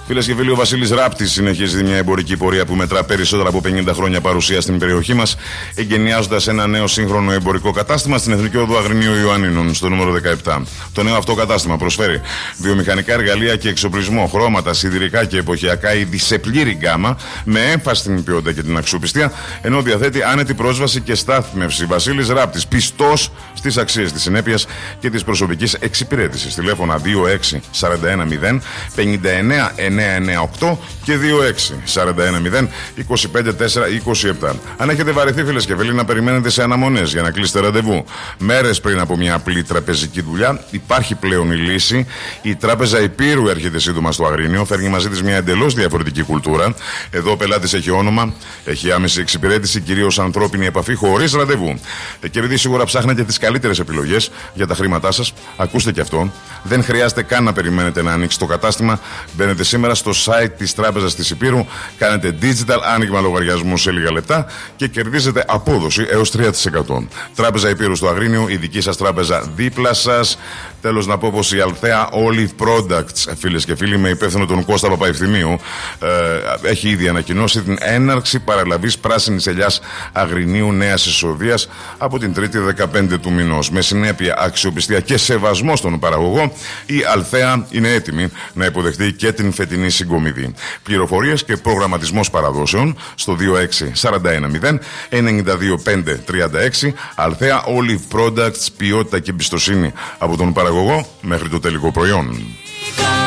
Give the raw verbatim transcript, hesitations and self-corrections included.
Φίλες και φίλοι, ο Βασίλης Ράπτης συνεχίζει μια εμπορική πορεία που μετρά περισσότερα από πενήντα χρόνια παρουσία στην περιοχή μας, εγκαινιάζοντας ένα νέο σύγχρονο εμπορικό κατάστημα στην Εθνική Οδό Αγρινίου Ιωαννίνων, στο νούμερο δεκαεπτά. Το νέο αυτό κατάστημα προσφέρει βιομηχανικά εργαλεία και εξοπλισμό, χρώματα, σιδηρικά και εποχιακά είδη σε πλήρη γκάμα, με έμφαση στην ποιότητα και την αξιοπιστία, ενώ διαθέτει άνετη πρόσβαση και στάθμευση. Βασίλης Ράπτης, πιστός στις αξίες της συνέπειας και της προσωπικής εξυπηρέτησης. Τηλέφωνα δύο έξι τέσσερα ένα μηδέν πέντε εννέα εννέα εννέα οκτώ και δύο έξι τέσσερα ένα μηδέν είκοσι πέντε τέσσερα είκοσι επτά. Αν έχετε βαρεθεί, φίλες και φίλοι, να περιμένετε σε αναμονές για να κλείσετε ραντεβού μέρες πριν από μια απλή τραπεζική δουλειά, υπάρχει πλέον η λύση. Η Τράπεζα Υπήρου έρχεται σύντομα στο Αγρίνιο, φέρνει μαζί της μια εντελώς διαφορετική κουλτούρα. Εδώ ο πελάτης έχει όνομα, έχει άμεση εξυπηρέτηση, κυρίως ανθρώπινη επαφή χωρίς ραντεβού. Και επειδή σίγουρα ψάχνετε τις καλύτερες επιλογές για τα χρήματά σας, ακούστε και αυτό. Δεν χρειάζεται καν να περιμένετε να ανοίξει το κατάστημα. Μπαίνετε σήμερα στο site της Τράπεζας της Υπήρου, κάνετε digital άνοιγμα λογαριασμού σε λίγα λεπτά και κερδίζετε απόδοση έως τρία τοις εκατό. Τράπεζα Υπήρου στο Αγρίνιο, η δική σας τράπεζα δίπλα σας. Τέλος, να πω πως η Αλθέα Olive Products, φίλες και φίλοι, με υπεύθυνο τον Κώστα Παπαευθυμίου, ε, έχει ήδη ανακοινώσει την έναρξη παραλαβής πράσινης ελιάς Αγρινίου νέας εισοδείας από την Τρίτη δεκαπέντε του μηνός. Με συνέπεια, αξιοπιστία και σεβασμό στον παραγωγό, η Αλθέα είναι έτοιμη να υποδεχτεί και την φετινή συγκομιδή. Πληροφορίες και προγραμματισμός παραδόσεων στο δύο έξι τέσσερα ένα μηδέν εννέα δύο πέντε τρία έξι. Αλθέα Olive Products, ποιότητα και εμπιστοσύνη από τον παραγωγό μέχρι το τελικό προϊόν.